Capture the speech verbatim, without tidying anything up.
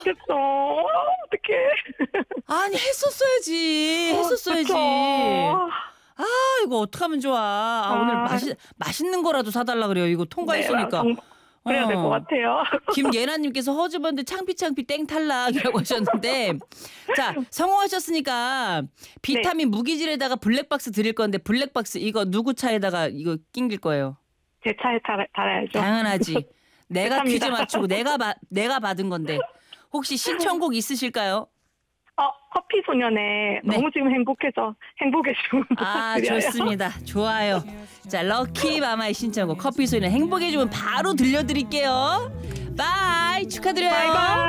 못했어. 어, 어떡해. 아니 했었어야지. 했었어야지. 어, 아 이거 어떡하면 좋아. 아, 오늘 아. 맛있 맛있는 거라도 사달라 그래요. 이거 통과했으니까. 네, 정- 그래야 될 것 어. 같아요. 김예나님께서 허즈번드 창피창피 땡 탈락이라고 하셨는데 자 성공하셨으니까 비타민 네. 무기질에다가 블랙박스 드릴 건데 블랙박스 이거 누구 차에다가 이거 낑길 거예요? 제 차에 달, 달아야죠. 당연하지. 내가 감사합니다. 퀴즈 맞추고 내가 바, 내가 받은 건데 혹시 신청곡 있으실까요? 어, 커피 소년에 네. 너무 지금 행복해서 행복해 좀 아 부탁드려요. 좋습니다. 좋아요. 자 럭키 마마의 신청곡 커피 소리는 행복해 주면 바로 들려드릴게요. 바이 축하드려요. 바이바이.